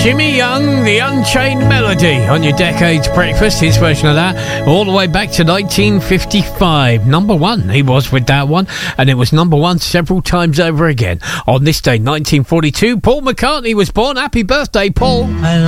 Jimmy Young, The Unchained Melody on your Decades Breakfast, his version of that, all the way back to 1955. Number one, he was with that one, and it was number one several times over again. On this day, 1942, Paul McCartney was born. Happy birthday, Paul.